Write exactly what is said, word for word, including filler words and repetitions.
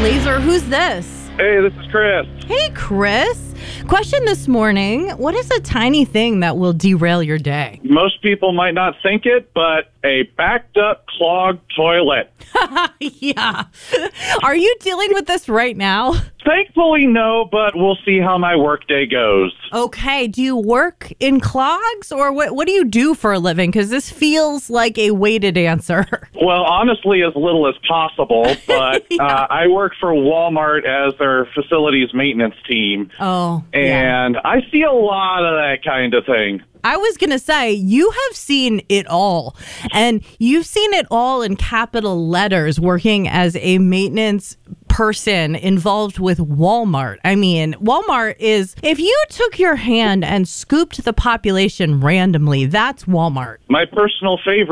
Laser. Who's this? Hey, this is Chris. Hey, Chris. Question this morning. What is a tiny thing that will derail your day? Most people might not think it, but a backed up clogged toilet. Yeah. Are you dealing with this right now? Thankfully, no, but we'll see how my workday goes. Okay. Do you work in clogs or what, what do you do for a living? Because this feels like a weighted answer. Well, honestly, as little as possible, but Yeah. uh, I work for Walmart as their facilities maintenance team. Oh, And yeah. I see a lot of that kind of thing. I was going to say, you have seen it all. And you've seen it all in capital letters working as a maintenance person involved with Walmart. I mean, Walmart is, if you took your hand and scooped the population randomly, that's Walmart. My personal favorite